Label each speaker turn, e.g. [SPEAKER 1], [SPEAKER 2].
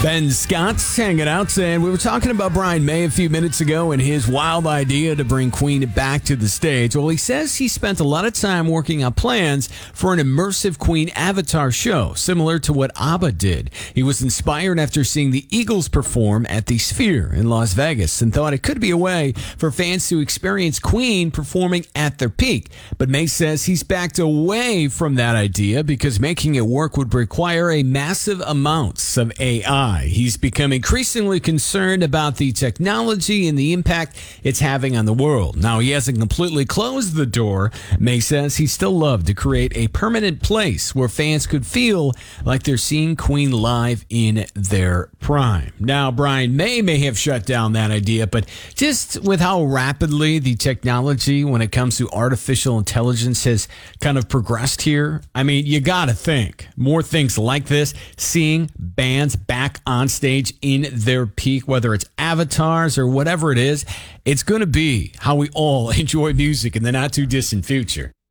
[SPEAKER 1] Ben Scott's hanging out, and we were talking about Brian May a few minutes ago and his wild idea to bring Queen back to the stage. Well, he says he spent a lot of time working on plans for an immersive Queen avatar show, similar to what ABBA did. He was inspired after seeing the Eagles perform at the Sphere in Las Vegas and thought it could be a way for fans to experience Queen performing at their peak. But May says he's backed away from that idea because making it work would require a massive amounts of AI. He's become increasingly concerned about the technology and the impact it's having on the world. Now, he hasn't completely closed the door. May says he still loved to create a permanent place where fans could feel like they're seeing Queen live in their prime. Now, Brian may have shut down that idea, but just with how rapidly the technology when it comes to artificial intelligence has kind of progressed here, I mean, you got to think more things like this, seeing bands back on stage in their peak, whether it's avatars or whatever it is, it's going to be how we all enjoy music in the not too distant future.